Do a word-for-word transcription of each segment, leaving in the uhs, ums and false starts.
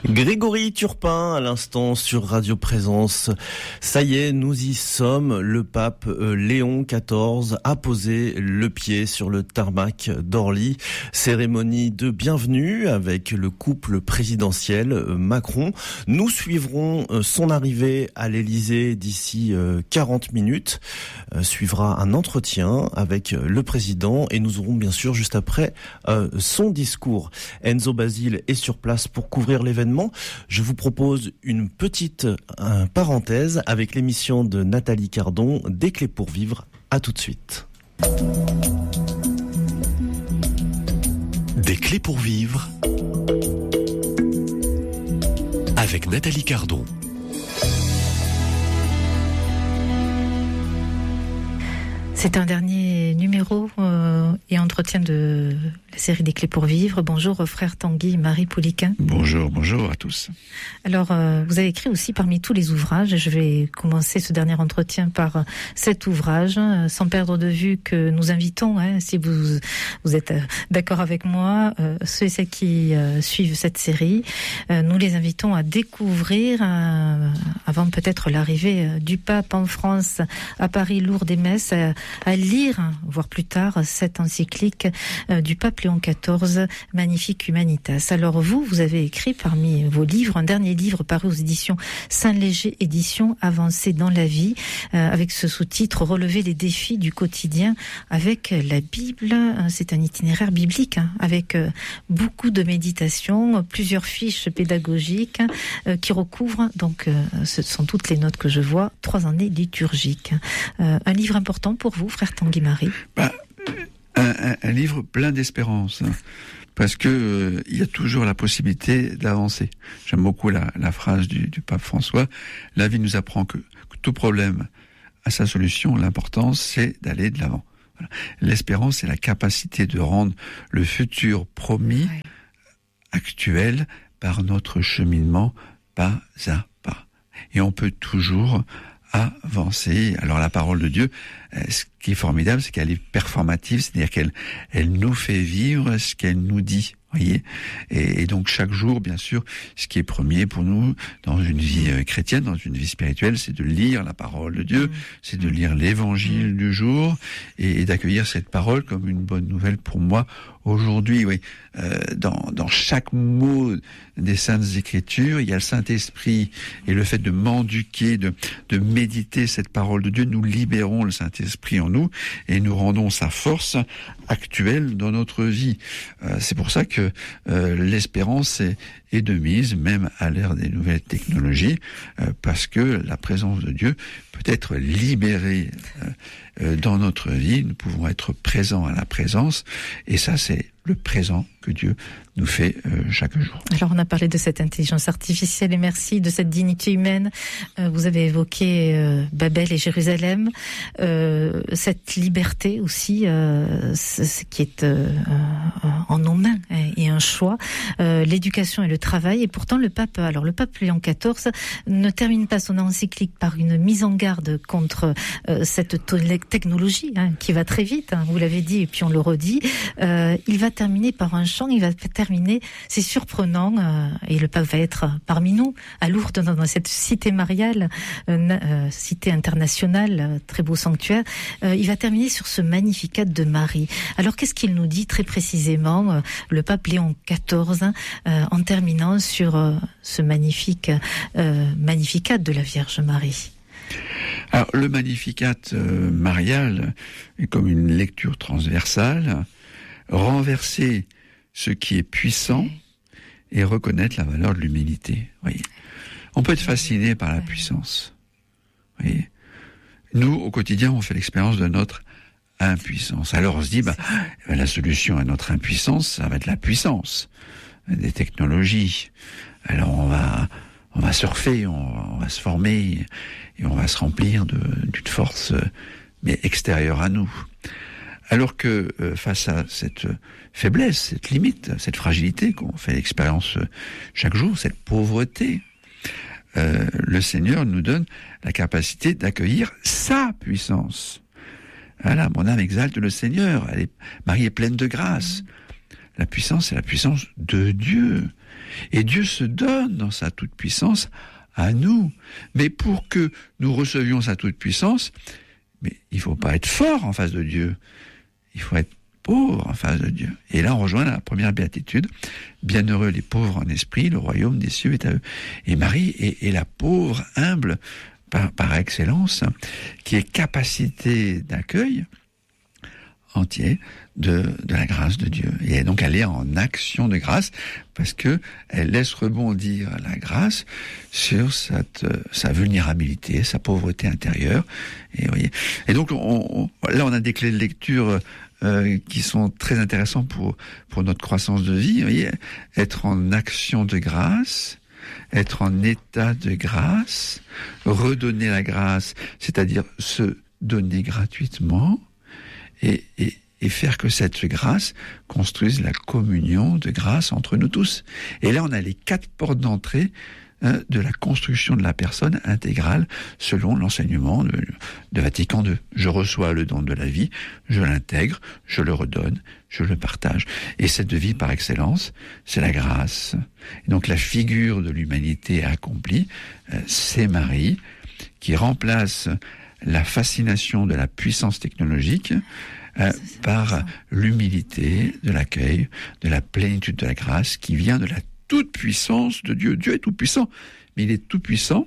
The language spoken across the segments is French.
Grégory Turpin à l'instant sur Radio Présence. Ça y est, nous y sommes. Le pape Léon quatorze a posé le pied sur le tarmac d'Orly. Cérémonie de bienvenue avec le couple présidentiel Macron. Nous suivrons son arrivée à l'Élysée d'ici quarante minutes. Suivra un entretien avec le président et nous aurons bien sûr juste après son discours. Enzo Basile est sur place pour couvrir l'événement. Je vous propose une petite euh, parenthèse avec l'émission de Nathalie Cardon, Des clés pour vivre. À tout de suite. Des clés pour vivre avec Nathalie Cardon. C'est un dernier numéro euh, et entretien de la série des clés pour vivre. Bonjour frère Tanguy, Marie Pouliquin. Bonjour, bonjour à tous. Alors, euh, vous avez écrit aussi parmi tous les ouvrages, je vais commencer ce dernier entretien par euh, cet ouvrage, euh, sans perdre de vue que nous invitons, hein, si vous, vous êtes euh, d'accord avec moi, euh, ceux et celles qui euh, suivent cette série, euh, nous les invitons à découvrir, euh, avant peut-être l'arrivée euh, du pape en France, à Paris, Lourdes et Metz, euh, à lire, voire plus tard, cette encyclique euh, du pape Léon quatorze, Magnifique Humanitas. Alors vous, vous avez écrit parmi vos livres, un dernier livre paru aux éditions Saint-Léger, édition Avancée dans la vie, euh, avec ce sous-titre Relever les défis du quotidien avec la Bible. C'est un itinéraire biblique, hein, avec euh, beaucoup de méditation, plusieurs fiches pédagogiques euh, qui recouvrent, donc euh, ce sont toutes les notes que je vois, trois années liturgiques. Euh, un livre important pour vous, frère Tanguy-Marie? Bah, un, un, un livre plein d'espérance, hein, parce que euh, il y a toujours la possibilité d'avancer. J'aime beaucoup la, la phrase du, du pape François. La vie nous apprend que, que tout problème a sa solution. L'important, c'est d'aller de l'avant. Voilà. L'espérance, c'est la capacité de rendre le futur promis ouais. actuel par notre cheminement pas à pas. Et on peut toujours avancer. Alors la parole de Dieu, ce qui est formidable, c'est qu'elle est performative, c'est-à-dire qu'elle elle nous fait vivre ce qu'elle nous dit. Voyez, et, et donc chaque jour, bien sûr, ce qui est premier pour nous dans une vie euh, chrétienne, dans une vie spirituelle, c'est de lire la parole de Dieu, c'est de lire l'évangile du jour et, et d'accueillir cette parole comme une bonne nouvelle pour moi aujourd'hui. Oui, euh, dans, dans chaque mot des Saintes Écritures, il y a le Saint-Esprit et le fait de m'enduquer, de, de méditer cette parole de Dieu, nous libérons le Saint-Esprit en nous et nous rendons sa force actuelle dans notre vie. Euh, c'est pour ça que euh, l'espérance est, est de mise, même à l'ère des nouvelles technologies, euh, parce que la présence de Dieu peut être libérée euh, euh, dans notre vie. Nous pouvons être présents à la présence, et ça, c'est le présent que Dieu nous fait euh, chaque jour. Alors on a parlé de cette intelligence artificielle et merci de cette dignité humaine. Euh, vous avez évoqué euh, Babel et Jérusalem, euh, cette liberté aussi, euh, ce qui est euh, en nos mains et un choix, euh, l'éducation et le travail. Et pourtant le pape, alors le pape Léon quatorze ne termine pas son encyclique par une mise en garde contre euh, cette technologie hein, qui va très vite. Hein, vous l'avez dit et puis on le redit. Euh, il va terminer par un chant, il va terminer, c'est surprenant, euh, et le pape va être parmi nous, à Lourdes, dans, dans cette cité mariale, euh, euh, cité internationale, euh, très beau sanctuaire, euh, il va terminer sur ce Magnificat de Marie. Alors qu'est-ce qu'il nous dit très précisément, euh, le pape Léon quatorze, euh, en terminant sur euh, ce magnifique euh, Magnificat de la Vierge Marie? Alors le Magnificat euh, marial est comme une lecture transversale, renverser ce qui est puissant et reconnaître la valeur de l'humilité. Voyez. On peut être fasciné par la puissance. Voyez. Nous, au quotidien, on fait l'expérience de notre impuissance. Alors on se dit, bah, la solution à notre impuissance, ça va être la puissance des technologies. Alors on va, on va surfer, on, on va se former et on va se remplir de, d'une force, mais extérieure à nous. Alors que euh, face à cette faiblesse, cette limite, cette fragilité qu'on fait l'expérience chaque jour, cette pauvreté, euh, le Seigneur nous donne la capacité d'accueillir sa puissance. Voilà, mon âme exalte le Seigneur, elle est, Marie est pleine de grâce. La puissance, c'est la puissance de Dieu. Et Dieu se donne dans sa toute-puissance à nous. Mais pour que nous recevions sa toute-puissance, mais il ne faut pas être fort en face de Dieu. Il faut être pauvre en face de Dieu. Et là, on rejoint la première béatitude. Bienheureux les pauvres en esprit, le royaume des cieux est à eux. Et Marie est, est la pauvre, humble, par, par excellence, qui est capacité d'accueil entier de, de la grâce de Dieu. Et donc elle est en action de grâce parce que elle laisse rebondir la grâce sur cette, sa vulnérabilité, sa pauvreté intérieure. Et, voyez, et donc on, on, là on a des clés de lecture euh, qui sont très intéressantes pour, pour notre croissance de vie. Vous voyez, être en action de grâce, être en état de grâce, redonner la grâce, c'est-à-dire se donner gratuitement, Et, et, et faire que cette grâce construise la communion de grâce entre nous tous. Et là, on a les quatre portes d'entrée hein, de la construction de la personne intégrale selon l'enseignement de, de Vatican deux. Je reçois le don de la vie, je l'intègre, je le redonne, je le partage. Et cette vie par excellence, c'est la grâce. Et donc la figure de l'humanité accomplie, euh, c'est Marie, qui remplace la fascination de la puissance technologique euh, par l'humilité de l'accueil, de la plénitude de la grâce qui vient de la toute-puissance de Dieu. Dieu est tout-puissant, mais il est tout-puissant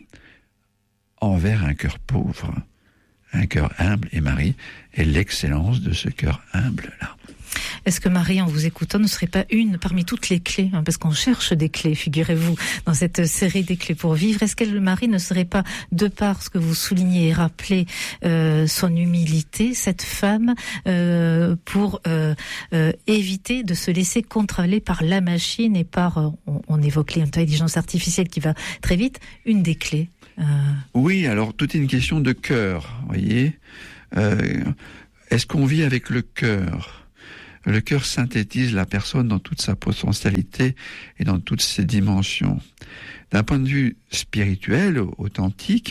envers un cœur pauvre, un cœur humble, et Marie est l'excellence de ce cœur humble-là. Est-ce que Marie, en vous écoutant, ne serait pas une parmi toutes les clés, hein, parce qu'on cherche des clés, figurez-vous, dans cette série des clés pour vivre. Est-ce que Marie ne serait pas, de par ce que vous soulignez et rappelez, euh, son humilité, cette femme, euh, pour euh, euh, éviter de se laisser contrôler par la machine et par, euh, on, on évoque l'intelligence artificielle qui va très vite, une des clés euh... Oui, alors tout est une question de cœur, voyez. Euh, est-ce qu'on vit avec le cœur ? Le cœur synthétise la personne dans toute sa potentialité et dans toutes ses dimensions. D'un point de vue spirituel, authentique,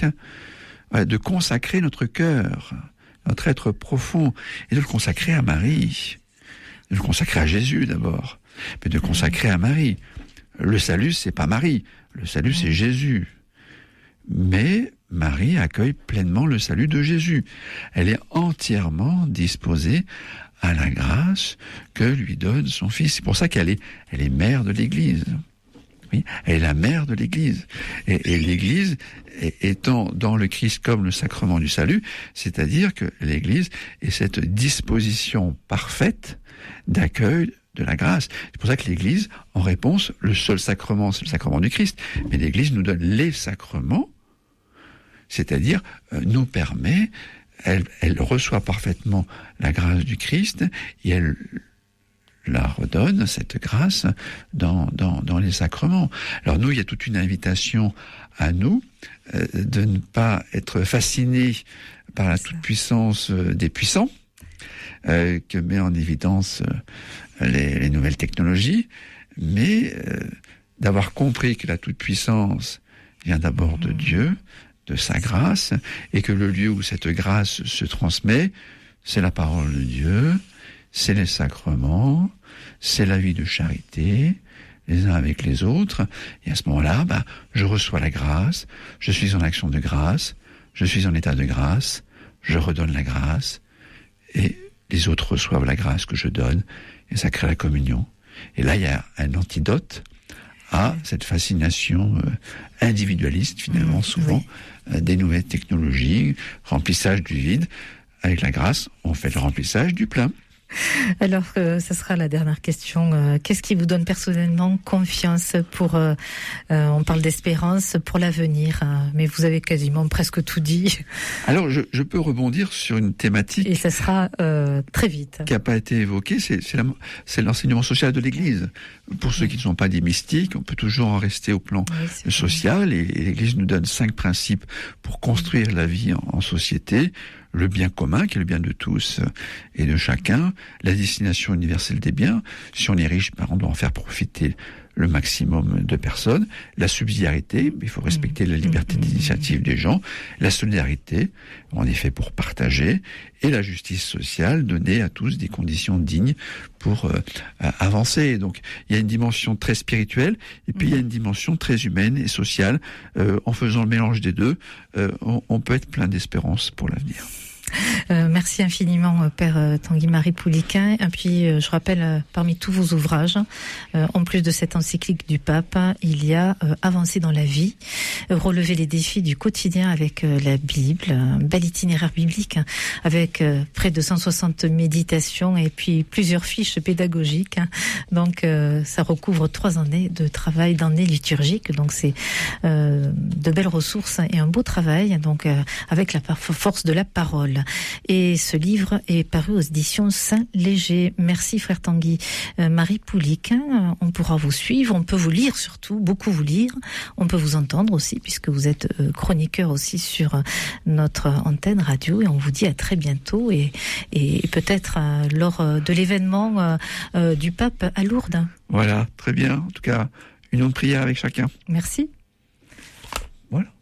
de consacrer notre cœur, notre être profond, et de le consacrer à Marie, de le consacrer à Jésus d'abord, mais de le consacrer à Marie. Le salut, c'est pas Marie, le salut, c'est Jésus. Mais Marie accueille pleinement le salut de Jésus. Elle est entièrement disposée à la grâce que lui donne son Fils. C'est pour ça qu'elle est, elle est mère de l'Église. Oui, elle est la mère de l'Église. Et, et l'Église étant dans le Christ comme le sacrement du salut, c'est-à-dire que l'Église est cette disposition parfaite d'accueil de la grâce. C'est pour ça que l'Église, en réponse, le seul sacrement, c'est le sacrement du Christ. Mais l'Église nous donne les sacrements, c'est-à-dire euh, nous permet, elle, elle reçoit parfaitement la grâce du Christ et elle la redonne, cette grâce, dans, dans, dans les sacrements. Alors nous, il y a toute une invitation à nous euh, de ne pas être fascinés par la toute-puissance euh, des puissants, euh, que met en évidence euh, les, les nouvelles technologies, mais euh, d'avoir compris que la toute-puissance vient d'abord de Dieu, de sa grâce, et que le lieu où cette grâce se transmet, c'est la parole de Dieu, c'est les sacrements, c'est la vie de charité, les uns avec les autres. Et à ce moment-là, bah, je reçois la grâce, je suis en action de grâce, je suis en état de grâce, je redonne la grâce, et les autres reçoivent la grâce que je donne, et ça crée la communion. Et là, il y a un antidote à cette fascination euh, individualiste, finalement, mmh, souvent, oui. euh, des nouvelles technologies, remplissage du vide. Avec la grâce, on fait le remplissage du plein. Alors, euh, ce sera la dernière question. Euh, qu'est-ce qui vous donne personnellement confiance pour, euh, euh, on parle d'espérance pour l'avenir, hein, mais vous avez quasiment presque tout dit. Alors, je, je peux rebondir sur une thématique. Et ça sera euh, très vite. Qui n'a pas été évoquée, c'est, c'est, la, c'est l'enseignement social de l'Église. Pour ceux qui ne sont pas des mystiques, on peut toujours en rester au plan oui, social, et, et l'Église nous donne cinq principes pour construire la vie en, en société. Le bien commun, qui est le bien de tous et de chacun, la destination universelle des biens. Si on est riche, ben on doit en faire profiter le maximum de personnes, la subsidiarité, il faut respecter la liberté d'initiative des gens, la solidarité, en effet pour partager, et la justice sociale, donner à tous des conditions dignes pour euh, avancer. Donc il y a une dimension très spirituelle, et puis il y a une dimension très humaine et sociale. Euh, en faisant le mélange des deux, euh, on, on peut être plein d'espérance pour l'avenir. Euh, merci infiniment, Père euh, Tanguy-Marie Pouliquen. Et puis, euh, je rappelle, euh, parmi tous vos ouvrages, euh, en plus de cette encyclique du pape, il y a euh, Avancer dans la vie, euh, relever les défis du quotidien avec euh, la Bible, un bel itinéraire biblique, hein, avec euh, près de cent soixante méditations et puis plusieurs fiches pédagogiques. Hein. Donc, euh, ça recouvre trois années de travail d'année liturgique. Donc, c'est euh, de belles ressources et un beau travail. Donc, euh, avec la force de la parole. Et ce livre est paru aux éditions Saint-Léger. Merci frère Tanguy. Euh, Marie Pouliquen, on pourra vous suivre, on peut vous lire surtout, beaucoup vous lire, on peut vous entendre aussi puisque vous êtes euh, chroniqueur aussi sur notre antenne radio et on vous dit à très bientôt et, et peut-être euh, lors de l'événement euh, euh, du pape à Lourdes. Voilà, très bien. En tout cas, une autre prière avec chacun. Merci. Voilà.